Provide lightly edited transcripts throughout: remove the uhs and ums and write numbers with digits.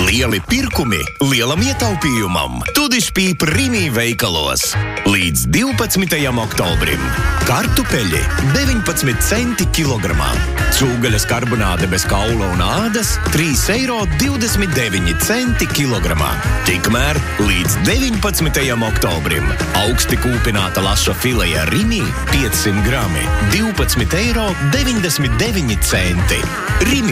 Lieli pirkumi lielam ietaupījumam. Tudišpīp Rimi veikalos. Līdz 12. oktobrim. Kartupeļi 19 centi kilogramā. Cūgaļas karbonāde bez kaula un ādas 3,29 eiro kilogramā. Tikmēr līdz 19. oktobrim. Augsti kūpināta laša fileja Rimi 500 grami 12,99 eiro. Rimi.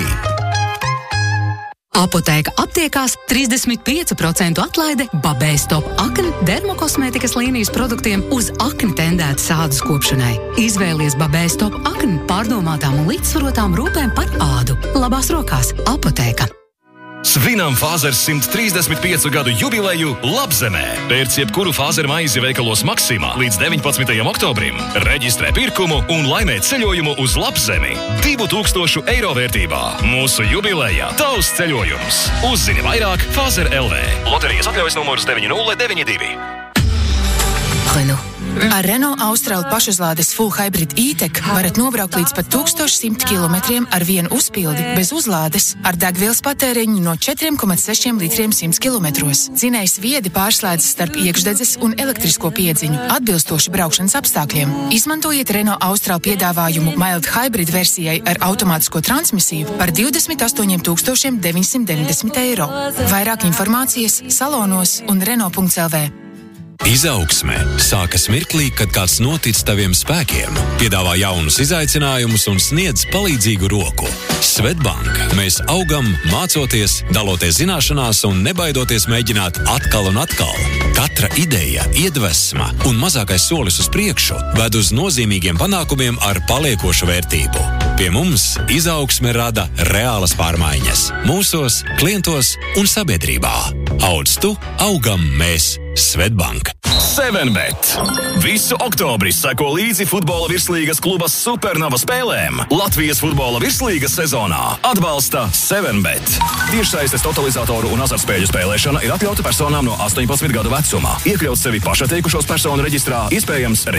Apotēka aptiekās 35% atlaide Babēstop akne dermokosmētikas līnijas produktiem uz akni tendētas ādas kopšanai. Izvēlies Babēstop akni pārdomātām un līdzsvarotām rūpēm par ādu. Labās rokās Apotēka. Svinam Fāzers 135 gadu jubileju Labzemē. Pērc jebkuru Fāzeru maizi veikalos Maksimā līdz 19. oktobrim. Reģistrē pirkumu un laimē ceļojumu uz Labzemi 2000 eiro vērtībā. Mūsu jubilejā tavs ceļojums. Uzzini vairāk Fāzer LV. Loterijas atļaujas numurs 9092. Renault. Ar Renault Austral pašuzlādes Full Hybrid E-Tech varat nobraukt līdz pat 1100 km ar vienu uzpildi bez uzlādes ar degvielas patēriņu no 4,6 litriem 100 km. Dzinējs viedi pārslēdzas starp iekšdedzes un elektrisko piedziņu, atbilstoši braukšanas apstākļiem. Izmantojiet Renault Austral piedāvājumu Mild Hybrid versijai ar automātisko transmisiju par 28 990 eiro. Vairāk informācijas salonos un Renault.lv. Izaugsme sākas mirklī, kad kāds notic taviem spēkiem, piedāvā jaunus izaicinājumus un sniedz palīdzīgu roku. Svetbank. Mēs augam, mācoties, daloties zināšanās un nebaidoties mēģināt atkal un atkal. Katra ideja, iedvesma un mazākais solis uz priekšu ved uz nozīmīgiem panākumiem ar paliekošu vērtību. Pie mums izaugsme rada reālas pārmaiņas. Mūsos, klientos un sabiedrībā. Audz tu, augam mēs. Svetbank. 7bet. Visu oktobri seko līdzi futbola virslīgas kluba Supernova spēlēm. Latvijas futbola virslīgas sezonā atbalsta 7bet. Tiešsaistes totalizatoru un azartspēļu spēlēšana ir atļauta personām no 18 gadu vecumā. Iekļaut sevi pašatteikušos personu reģistrā, iespējams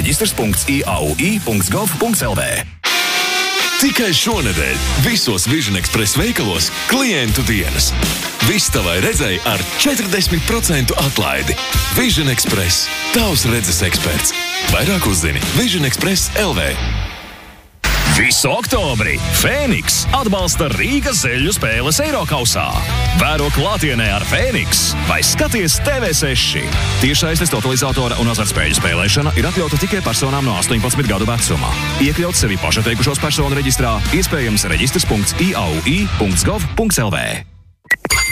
reģistrs.iaui.gov.lv. Tikai šonedēļ visos Vision Express veikalos klientu dienas. Viss tavai redzēji ar 40% atlaidi. Vision Express. Tavs redzes eksperts. Vairāk uzzini Vision Express LV. Visu oktobri Fēniks atbalsta Rīgas zeļu spēles Eirokausā. Vēro klātienē ar Fēniks vai skaties TV6. Tiešsaistes totalizatora un azartspēļu spēlēšana ir atļauta tikai personām no 18 gadu vecumā. Iekļaut sevi pašatteikušos personu reģistrā, iespējams reģistrs.iaui.gov.lv.